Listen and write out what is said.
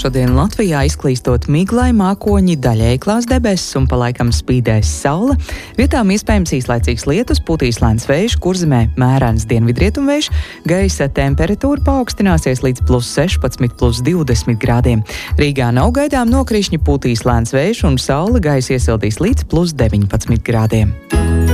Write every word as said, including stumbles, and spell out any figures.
šodien Latvijā izklīstot miglai mākoņi, daļēji klās debesis un palaikam spīdēs saule. Vietām iespējams īslaicīgs lietus, pūtīs lēns vējš, kurzemē mērens dienvidrietumvējš, gaisa temperatūra paaugstināsies līdz plus sešpadsmit, plus divdesmit grādiem. Rīgā nav gaidām nokrišņi, pūtīs lēns vējš un saule, gaisa iesildīs līdz plus deviņpadsmit grādiem.